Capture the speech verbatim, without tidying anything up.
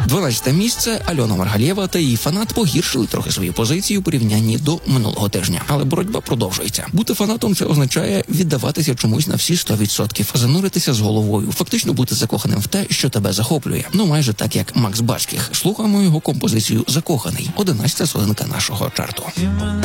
дванадцяте місце. Альона Маргалєва та її фанат погіршили трохи свої позиції у порівнянні до минулого тижня. Але боротьба продовжується. Бути фанатом – це означає віддаватися чомусь на всі сто відсотків, зануритися з головою, фактично бути закоханим в те, що тебе захоплює. Ну, майже так, як Макс Бацьких. Слухаємо його композицію «Закоханий». одинадцята сходинка нашого чарту.